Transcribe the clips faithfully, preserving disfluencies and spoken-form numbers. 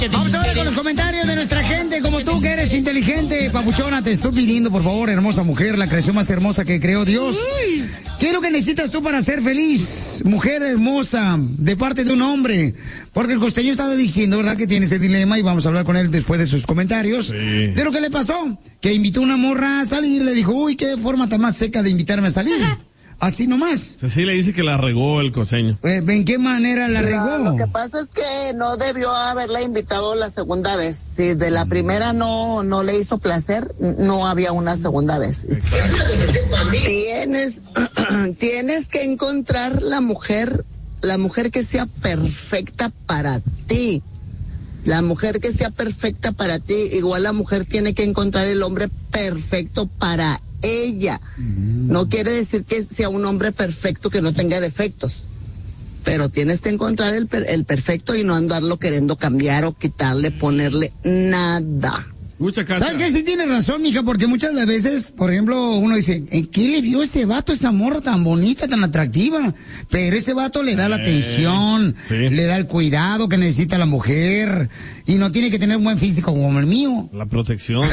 Vamos ahora con los comentarios de nuestra gente, como tú que eres inteligente, papuchona, te estoy pidiendo, por favor, hermosa mujer, la creación más hermosa que creó Dios. ¿Qué es lo que necesitas tú para ser feliz, mujer hermosa, de parte de un hombre? Porque el costeño estaba diciendo, ¿verdad?, que tiene ese dilema y vamos a hablar con él después de sus comentarios. Sí. De lo que le pasó, que invitó a una morra a salir, le dijo, uy, qué forma tan más seca de invitarme a salir. Así nomás. Cecilia dice que la regó el costeño. Eh, ¿En qué manera la regó? No, lo que pasa es que no debió haberla invitado la segunda vez. Si de la primera no, no le hizo placer, no había una segunda vez. Tienes, tienes que encontrar la mujer, la mujer que sea perfecta para ti. La mujer que sea perfecta para ti. Igual la mujer tiene que encontrar el hombre perfecto para ella. No quiere decir que sea un hombre perfecto que no tenga defectos, pero tienes que encontrar el, per- el perfecto y no andarlo queriendo cambiar o quitarle, ponerle nada. ¿Sabes qué? Sí tienes razón, mija, porque muchas de las veces, por ejemplo, uno dice, ¿en qué le vio ese vato, esa morra tan bonita, tan atractiva? Pero ese vato le da la atención, sí. le da el cuidado que necesita la mujer, y no tiene que tener un buen físico como el mío. La protección.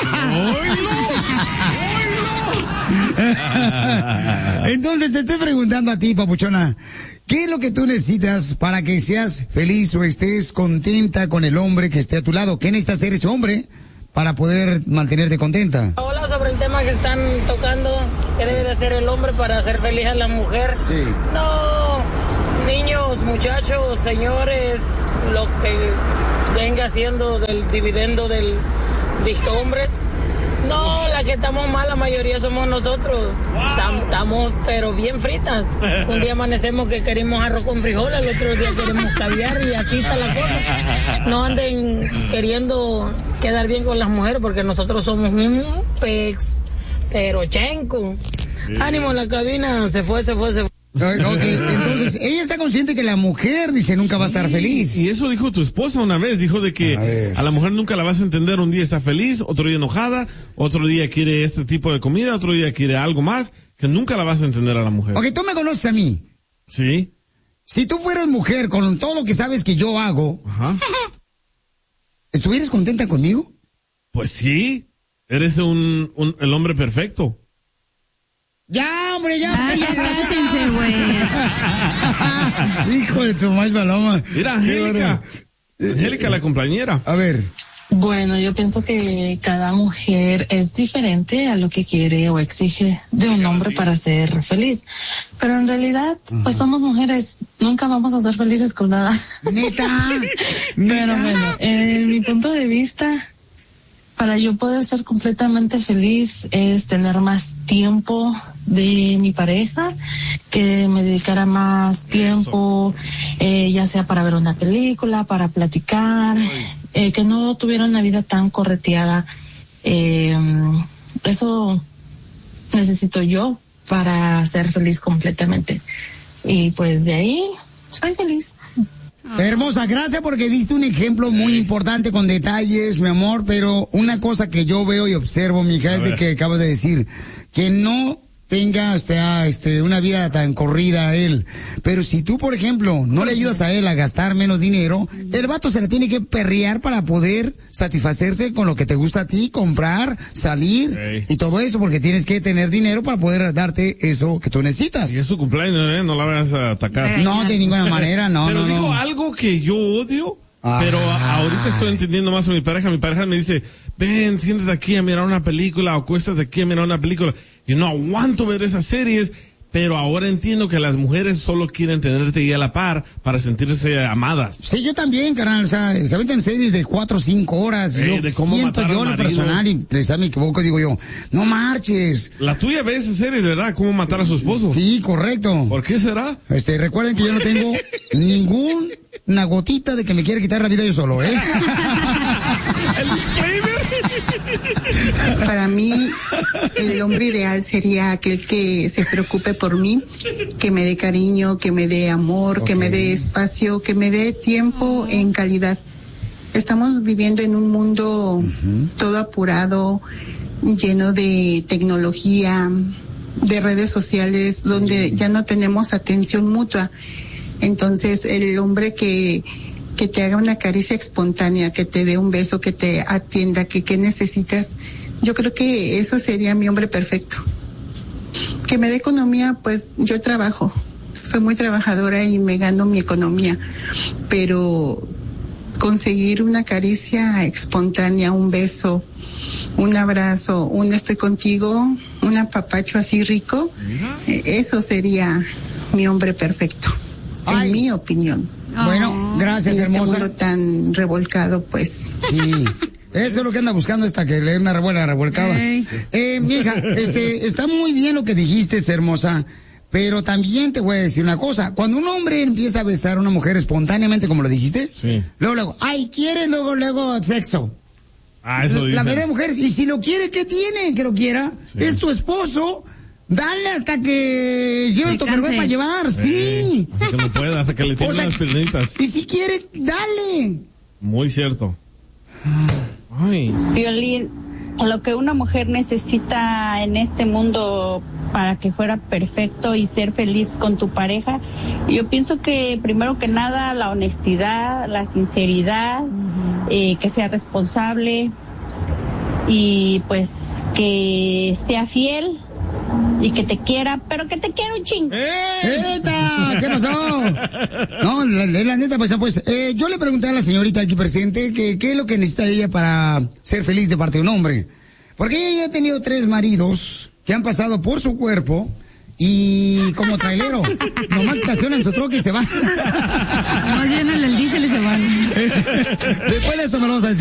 Entonces te estoy preguntando a ti, papuchona, ¿qué es lo que tú necesitas para que seas feliz o estés contenta con el hombre que esté a tu lado? ¿Qué necesita hacer ese hombre para poder mantenerte contenta? Hola, sobre el tema que están tocando, ¿qué sí. debe de hacer el hombre para hacer feliz a la mujer? Sí. No, niños, muchachos, señores, lo que venga siendo del dividendo del disco hombre. No, la que estamos mal, la mayoría somos nosotros. Wow. Estamos, pero bien fritas. Un día amanecemos que queremos arroz con frijoles, el otro día queremos caviar y así está la cosa. No anden queriendo quedar bien con las mujeres porque nosotros somos un pex, pero chenco. Sí. Ánimo, la cabina se fue, se fue, se fue. Okay, entonces ella está consciente que la mujer, dice, nunca sí, va a estar feliz. Y eso dijo tu esposa una vez, dijo de que a, a la mujer nunca la vas a entender, un día está feliz, otro día enojada, otro día quiere este tipo de comida, otro día quiere algo más, que nunca la vas a entender a la mujer. Ok, tú me conoces a mí. Sí. Si tú fueras mujer con todo lo que sabes que yo hago, ajá, ¿estuvieras contenta conmigo? Pues sí, eres un, un el hombre perfecto. Ya, hombre, ya. Ah, ya cásense, güey. Hijo de tu más paloma. Mira, Angélica. Angélica, la compañera. A ver. Bueno, yo pienso que cada mujer es diferente a lo que quiere o exige de un hombre para ser feliz. Pero en realidad, uh-huh, pues somos mujeres, nunca vamos a ser felices con nada. ¿Neta? Pero bueno, en mi punto de vista, para yo poder ser completamente feliz es tener más tiempo de mi pareja, que me dedicara más tiempo, eh, ya sea para ver una película, para platicar, eh, que no tuviera una vida tan correteada. Eh, eso necesito yo para ser feliz completamente. Y pues de ahí soy feliz. Hermosa, gracias porque diste un ejemplo muy importante con detalles, mi amor, pero una cosa que yo veo y observo, mija, es de que acabas de decir, que no tenga, o sea, este, una vida tan corrida a él. Pero si tú, por ejemplo, no le ayudas a él a gastar menos dinero, el vato se le tiene que perrear para poder satisfacerse con lo que te gusta a ti, comprar, salir, hey, y todo eso, porque tienes que tener dinero para poder darte eso que tú necesitas. Y es su cumpleaños, ¿eh? No la vayas a atacar. No, de ninguna manera, no, Pero no, digo no. algo que yo odio, ah, pero ahorita estoy entendiendo más a mi pareja. Mi pareja me dice, ven, siéntate aquí a mirar una película, o acuéstate aquí a mirar una película. Y no aguanto ver esas series, pero ahora entiendo que las mujeres solo quieren tenerte ahí a la par para sentirse amadas. Sí, yo también, carnal, o sea, se aventan series de cuatro o cinco horas. Eh, yo de cómo siento matar yo al lo marido. personal, y quizá me equivoco, digo yo, no marches. La tuya ve esas series, ¿verdad? ¿Cómo matar a su esposo? Sí, correcto. ¿Por qué será? Este, recuerden que yo no tengo ningún una gotita de que me quiera quitar la vida yo solo, ¿eh? El disclaimer. Para mí, el hombre ideal sería aquel que se preocupe por mí, que me dé cariño, que me dé amor, okay, que me dé espacio, que me dé tiempo en calidad. Estamos viviendo en un mundo uh-huh, todo apurado, lleno de tecnología, de redes sociales, donde ya no tenemos atención mutua. Entonces, el hombre que que te haga una caricia espontánea, que te dé un beso, que te atienda, que qué necesitas. Yo creo que eso sería mi hombre perfecto. Que me dé economía, pues yo trabajo, soy muy trabajadora y me gano mi economía, pero conseguir una caricia espontánea, un beso, un abrazo, un estoy contigo, un apapacho así rico, eso sería mi hombre perfecto, Ay. en mi opinión. Bueno, gracias, en hermosa. Este mundo tan revolcado, pues. Sí. Eso es lo que anda buscando esta, que le dé una buena revolcada. Hey. Eh, mija, este, está muy bien lo que dijiste, hermosa, pero también te voy a decir una cosa. Cuando un hombre empieza a besar a una mujer espontáneamente, como lo dijiste, sí. luego, luego, ay, quiere, luego, luego, sexo. Ah, eso dice. La mayoría de mujeres, y si lo quiere, ¿qué tiene? Que lo quiera. Sí. Es tu esposo. Dale hasta que lleve tu perro para llevar, sí. Hasta que lo pueda, hasta que le tiren o sea, las piernitas. Y si quiere, dale. Muy cierto. Ay. Violín, lo que una mujer necesita en este mundo para que fuera perfecto y ser feliz con tu pareja, yo pienso que primero que nada la honestidad, la sinceridad, uh-huh. eh, que sea responsable y pues que sea fiel y que te quiera, pero que te quiera un ching. ¡Eh! ¡Eta! ¿Qué pasó? No, la, la neta, pues, pues eh, yo le pregunté a la señorita aquí presente que qué es lo que necesita ella para ser feliz de parte de un hombre. Porque ella ya ha tenido tres maridos que han pasado por su cuerpo y como trailero, nomás estacionan su troca y se van. Nomás llenan el diésel y se van. Después de eso me lo vamos a decir.